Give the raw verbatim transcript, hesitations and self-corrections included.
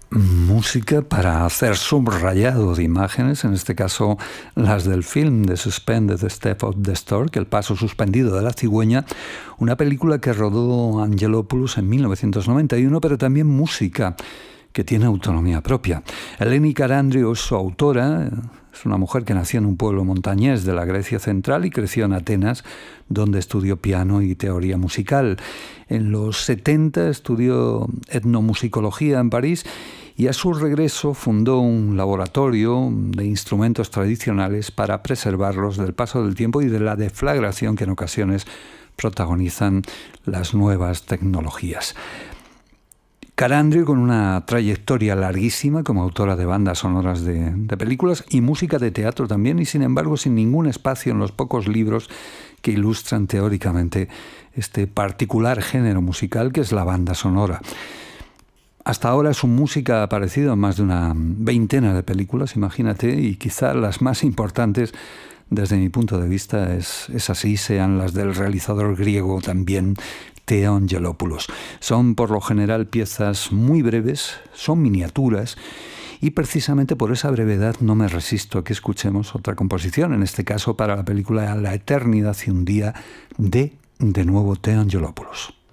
Música para hacer subrayado de imágenes, en este caso las del film The Suspended Step of the Stork, El paso suspendido de la cigüeña, una película que rodó Angelopoulos en mil novecientos noventa y uno, pero también música que tiene autonomía propia. Eleni Karandrou es su autora. Es una mujer que nació en un pueblo montañés de la Grecia central y creció en Atenas, donde estudió piano y teoría musical. En los setenta estudió etnomusicología en París y a su regreso fundó un laboratorio de instrumentos tradicionales para preservarlos del paso del tiempo y de la deflagración que en ocasiones protagonizan las nuevas tecnologías. Karandrou, con una trayectoria larguísima como autora de bandas sonoras de, de películas y música de teatro también, y sin embargo sin ningún espacio en los pocos libros que ilustran teóricamente este particular género musical que es la banda sonora. Hasta ahora su música ha aparecido en más de una veintena de películas, imagínate, y quizá las más importantes desde mi punto de vista es, es así, sean las del realizador griego también, Theo Angelopoulos. Son por lo general piezas muy breves, son miniaturas, y precisamente por esa brevedad no me resisto a que escuchemos otra composición, en este caso para la película La eternidad y un día de, de nuevo, Theo Angelopoulos.